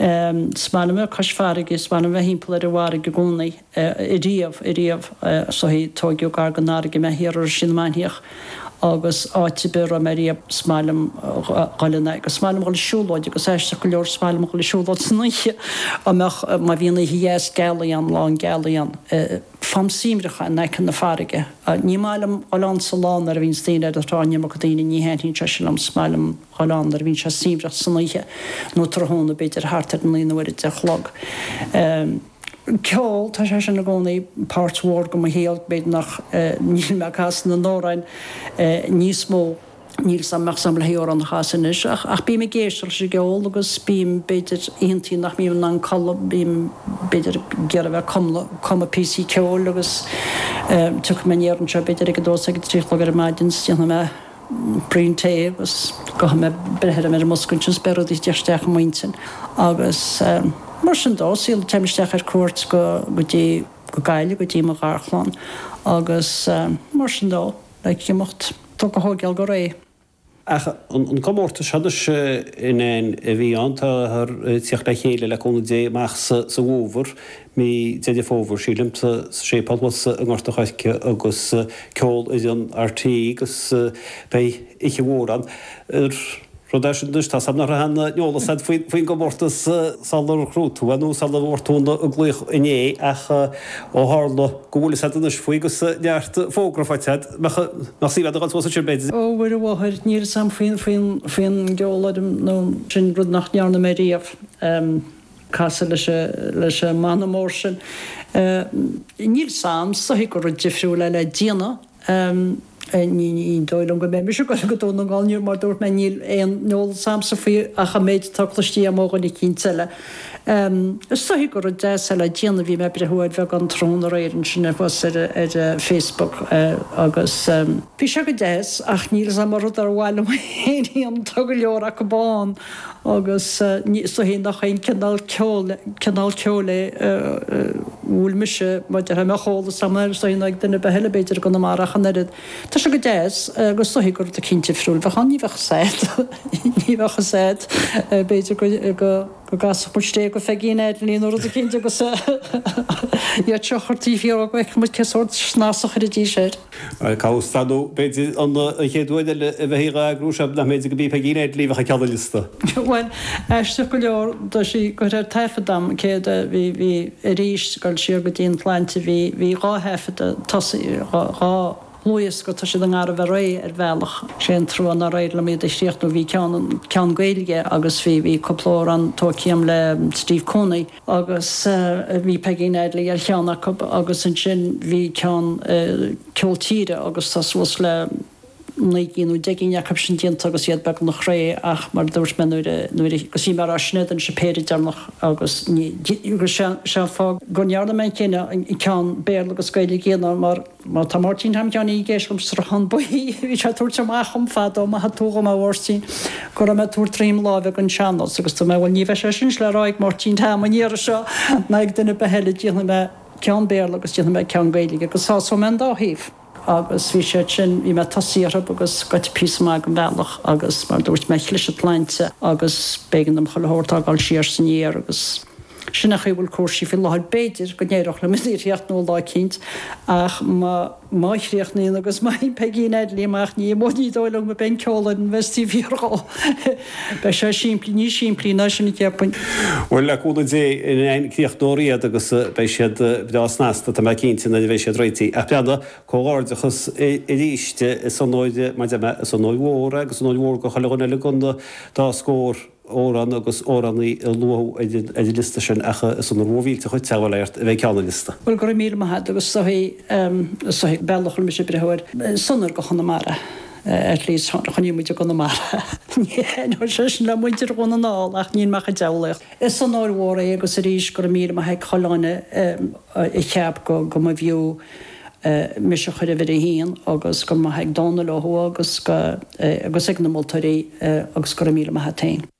Smanam cosfarige, smanam himpla warige gúnaí i riamh so hí tógiú garganárige me hir sin manhiach agus áitibe a marí smailm galna agus smailm gal siúlóid agus éiste go leor smailm gal siúlóid snuiche amach má bhíonna híhéas galaíon lá galaíon fam síimrecha nechan na farige. Ní máilm galán sa lán ar a bhín stíine atáine mo go daine ní héin se sem smailm galán ar bhín se síimreach snuiche nó trhóna beidir hartar an líonhfuir de chlog. Ceol tá sé sin na gcónaí pártmhór go héal beid nach níl me cas na nórain níos mó níl samach sam le héor an chasanis ach bí me géisiil sé geol agus bím beidir intí nach mí an call bím beidir gear bheith com PC ceol agus tu menéan se beidir go dós ag tríchla ar maidins déanana me brín té agus go me brehead me moscuntin berodí deisteach muintin agus mar sin dó síl teimisteach ar cuat go gaile go dtí mar garchláán agus mar sin dó le mocht tu go hógeal go ré. An gomórta seadas in bhí anta ar tíocht le chéile le chuna dé meach sa bhóver mí déidir fóver sílim sa sépad was an gharta chaice agus ceol is an RT agus bei ich bhóran Rodéis tá sam na hanna neola said faoin gomórtas salar chrútú a nó salar bhórtúna a gluich iné ach ó hála gohúla sanas faoigus neart fógrafáid nach sí bhead aá sé beidir. Ó bhfuir bhthir níor sam faoin geoladim nó sin rud nach nearna mé riamh casa leis manamór sin. Níl sam sa go rud difriú le díana ní dóilm go mé go dúna gáilniú mar dúirt me níl éon nóil samsa faí a cha méid talastí amógan í cínteile. Is hí go de le díana bhí me brethúid bheith an trón réirann sinna bus ar Facebook agus bhí se go déas ach níl sam mar rud ar bhhail héí an tu leor a go bán agus hí nach chéon canál ceola bhúil miise mar de me chola samir ag duna beheile beidir go na marachan erid. Tá se go déas agus hí gur a cinnte friúil bheit ní bhecha séid ní bhecha séid beidir go gas muté go fegéid líon a cinnte go teochartíí go mu ceút snásach a dtí séir. Cástadú beidir an chéadúide le bheithhé grúseb na méidir go bí fegéid líomh ceadalista. Bhain eiste go leor do sí go taifadam céad bhí ríist gáil siar go dtíon pleinte bhí ráhefa rá Luas go tá si an gar bh ré ar bhealach sé trú an réid le méid éistíocht nó bhí cean gailge agus bhí coplór an tócíam le Steve Coney agus bhí pegéid le ar cheannach agus an sin bhí cean ceoltíre agus tás le Naigínú deginneachchab sin dienta agus iad beg nach ré ach mar dúirs me nuair go sí mar asnead an se péidir dearnach agus se fá gonearna me chéine i cean béir agus scoile géana mar tá Martin ham ceanna í géislumm strachan buí hí se túirt amachcham fad ó ha túgam a bhtíín go me túr trím lábh an seanal agus tá bhfuil ní bheith sin le ráid Martin ha maníar seo naag duna beheile díana me cean béir agus díana me cean gaiige agus há men dáhíh. Agus bhí sé sin bhí me tasíar agus goit pí me an bhealach agus mar dúirt me leis pleinte agus bégan am choilthirtágáil siar san éar agus sinna chuhfuil cuasí fi láthir beidir go néireach le mííocht nó lá cinint ach máithríocht níon agus mai pegéid líach ní móí dóile me ben ceála an vestí bhíá Bei sé siimplí ní siimplí ná sinna cepaint. Bhfuil le cúna dé in ein críochtdóíad agus bei siad bdásnásta tá me cinnta na bhéh siad réití. A peada cóáardachas i ríiste san nóide san nóhóra agus an nóhór go chaána le gunda dá scór óran agus órannaí lu lista sin acha san bhíte chuid tehaléirt a bheith ceanna lista. Bhfuil go mí maithe agus bellachil me sé brehair sunnar go chuna mara. Lís chunímuide go mar. sé le muidir gona ná ach níon mecha dealaach. Is san áhra agus a ríis go mí a heag choláine i cheap go a bhiú mis chuir a bhir a híon agus go heag dána leth agus ag na moltarí agus go mí a tain.